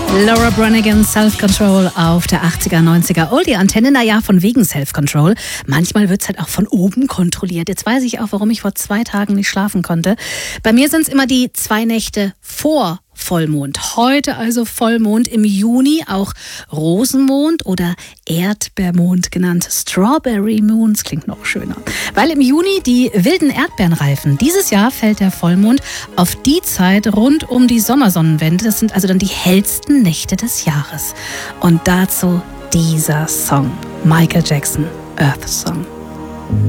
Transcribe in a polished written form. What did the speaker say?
Laura Branigan, Self-Control auf der 80er, 90er Oldie-Antenne. Naja, von wegen Self-Control. Manchmal wird es halt auch von oben kontrolliert. Jetzt weiß ich auch, warum ich vor 2 Tagen nicht schlafen konnte. Bei mir sind es immer die 2 Nächte vor Vollmond. Heute also Vollmond, im Juni auch Rosenmond oder Erdbeermond genannt. Strawberry Moon, das klingt noch schöner. Weil im Juni die wilden Erdbeeren reifen. Dieses Jahr fällt der Vollmond auf die Zeit rund um die Sommersonnenwende. Das sind also dann die hellsten Nächte des Jahres. Und dazu dieser Song. Michael Jackson, Earth Song.